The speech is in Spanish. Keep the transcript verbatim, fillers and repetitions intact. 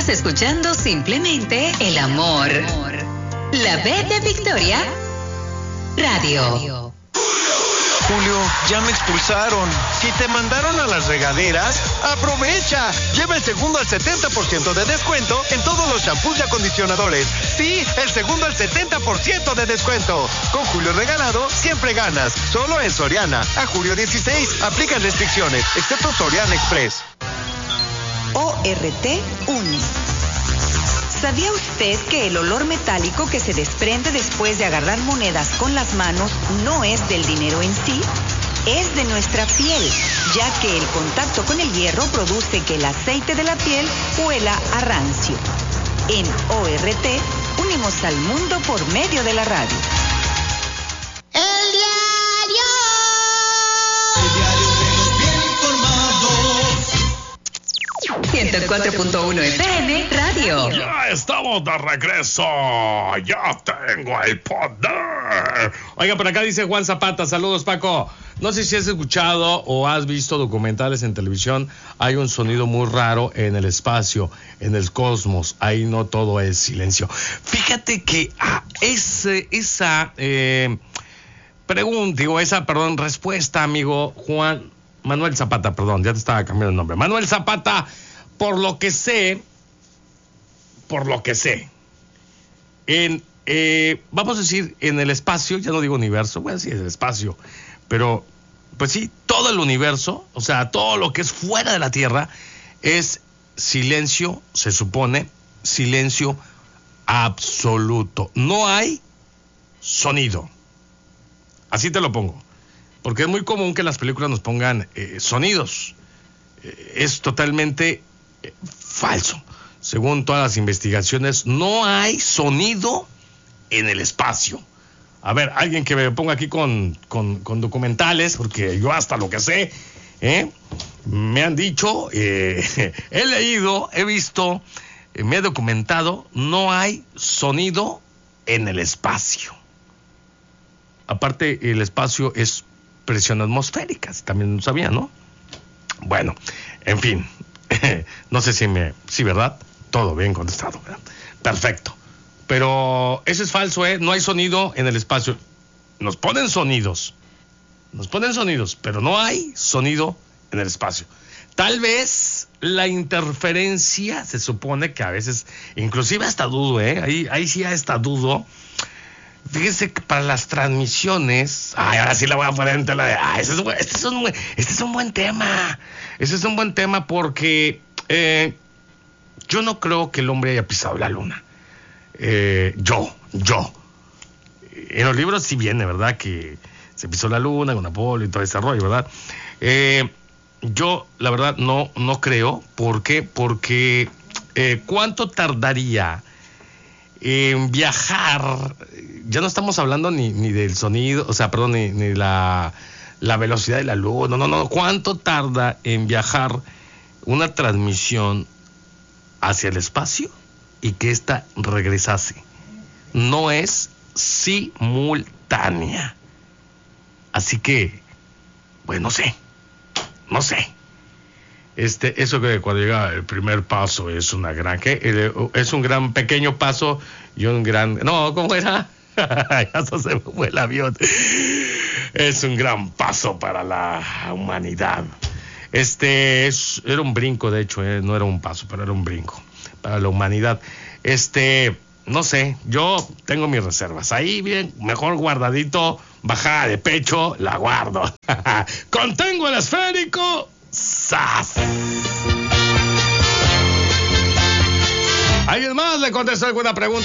Estás escuchando simplemente El Amor. La B de Victoria Radio. Julio, ya me expulsaron. Si te mandaron a las regaderas, aprovecha. Lleva el segundo al setenta por ciento de descuento en todos los shampoos y acondicionadores. Sí, el segundo al setenta por ciento de descuento. Con Julio regalado, siempre ganas. Solo en Soriana. A julio dieciséis. Aplican restricciones, excepto Soriana Express. O R T uno. ¿Sabía usted que el olor metálico que se desprende después de agarrar monedas con las manos no es del dinero en sí? Es de nuestra piel, ya que el contacto con el hierro produce que el aceite de la piel huela a rancio. En O R T, unimos al mundo por medio de la radio. El diario. El diario de los bien informados. ciento cuatro punto uno F M Radio. Ya estamos de regreso. Ya tengo el poder. Oiga, por acá dice Juan Zapata. Saludos, Paco. No sé si has escuchado o has visto documentales en televisión. Hay un sonido muy raro en el espacio, en el cosmos. Ahí no todo es silencio. Fíjate que ah, ese, esa eh, pregunta, digo, esa, perdón, respuesta, amigo Juan Manuel Zapata, perdón, ya te estaba cambiando el nombre. Manuel Zapata, por lo que sé, por lo que sé, en, eh, vamos a decir, en el espacio, ya no digo universo, bueno, sí, es el espacio, pero, pues sí, todo el universo, o sea, todo lo que es fuera de la Tierra, es silencio, se supone, silencio absoluto. No hay sonido. Así te lo pongo. Porque es muy común que las películas nos pongan eh, sonidos. Eh, es totalmente eh, falso. Según todas las investigaciones, no hay sonido en el espacio. A ver, alguien que me ponga aquí con, con, con documentales, porque yo hasta lo que sé, ¿eh? me han dicho, eh, he leído, he visto, eh, me he documentado, no hay sonido en el espacio. Aparte, el espacio es presión atmosférica, también lo sabía, ¿no? Bueno, en fin, no sé si me, sí, ¿verdad? Todo bien contestado, ¿verdad? Perfecto. Pero eso es falso, ¿eh? No hay sonido en el espacio. Nos ponen sonidos, nos ponen sonidos, pero no hay sonido en el espacio. Tal vez la interferencia, se supone que a veces, inclusive hasta dudo, ¿eh? Ahí, ahí sí hasta dudo. Fíjese que para las transmisiones, ay, ahora sí la voy a poner en tela de, ah, este es, este es, un, este es un buen tema, este es un buen tema porque eh, yo no creo que el hombre haya pisado la luna. Eh, yo, yo. En los libros sí viene, ¿verdad? Que se pisó la luna con Apolo y todo ese rollo, ¿verdad? Eh, yo, la verdad, no, no creo. ¿Por qué? Porque eh, ¿cuánto tardaría en viajar? Ya no estamos hablando ni, ni del sonido, o sea, perdón, ni, ni la, la velocidad de la luz. No, no, no. ¿Cuánto tarda en viajar una transmisión hacia el espacio y que ésta regresase? No es simultánea. Así que, bueno, no sé, no sé. Este, eso que cuando llega el primer paso es una gran, ¿qué? Es un gran pequeño paso y un gran, no, ¿cómo era? Ya se me fue el avión. Es un gran paso para la humanidad. Este, es, era un brinco, de hecho, eh, no era un paso, pero era un brinco para la humanidad. Este, no sé, yo tengo mis reservas. Ahí bien, mejor guardadito, bajada de pecho, la guardo. Contengo el esférico. ¡Sas! ¿Alguien más le contestó alguna pregunta?